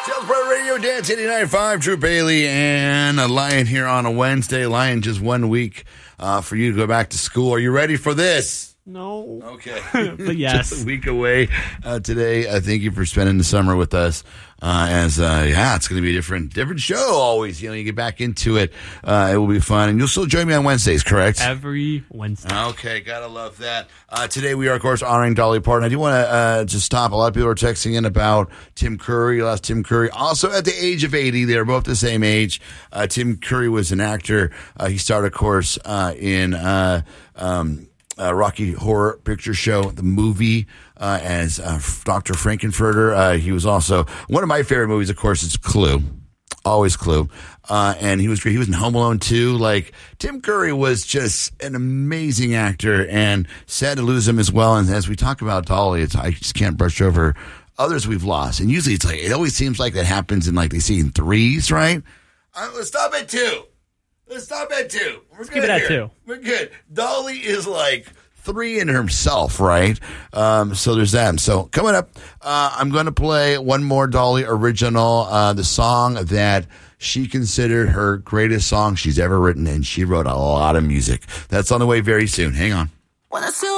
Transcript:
Jailsbroad Radio Dance 89.5, Drew Bailey and a Lion here on a Wednesday. Lion, just 1 week for you to go back to school. Are you ready for this? No. Okay. But yes. Just a week away today. Thank you for spending the summer with us. It's going to be a different show always. You get back into it. It will be fun. And you'll still join me on Wednesdays, correct? Every Wednesday. Okay, gotta love that. Today we are, of course, honoring Dolly Parton. I do want to just stop. A lot of people are texting in about Tim Curry. Lost Tim Curry. Also at the age of 80. They're both the same age. Tim Curry was an actor. He starred, of course, in Rocky Horror Picture Show, the movie, as Dr. Frankenfurter. He was also one of my favorite movies, of course, is Clue. Always Clue. And he was great. He was in Home Alone 2. Like, Tim Curry was just an amazing actor, and sad to lose him as well. And as we talk about Dolly, I just can't brush over others we've lost. And usually it always seems like that happens in, they see in threes, right? Let's stop at 2. Let's stop at 2. Let's keep it at 2. We're good. Dolly is 3 in himself, right? So there's that. So coming up, I'm going to play one more Dolly original, the song that she considered her greatest song she's ever written, and she wrote a lot of music. That's on the way very soon. Hang on.